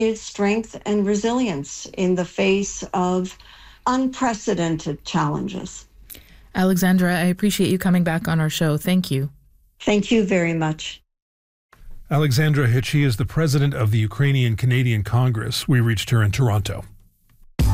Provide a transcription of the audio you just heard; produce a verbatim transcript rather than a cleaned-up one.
strength and resilience in the face of unprecedented challenges. Alexandra, I appreciate you coming back on our show. Thank you. Thank you very much. Alexandra Hitchie is the president of the Ukrainian Canadian Congress. We reached her in Toronto.